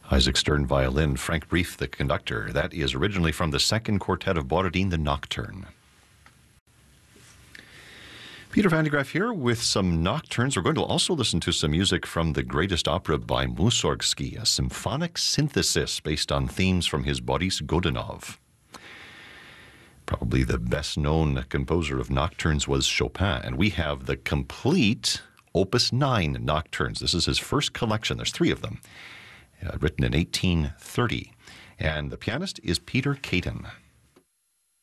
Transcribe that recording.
Isaac Stern violin, Frank Brief the conductor. That is originally from the second quartet of Borodin, the Nocturne. Peter van de Graaff here with some nocturnes. We're going to also listen to some music from the greatest opera by Mussorgsky, a symphonic synthesis based on themes from his Boris Godunov. Probably the best-known composer of nocturnes was Chopin, and we have the complete Opus 9 nocturnes. This is his first collection. There's 3 of them, written in 1830. And the pianist is Peter Caton.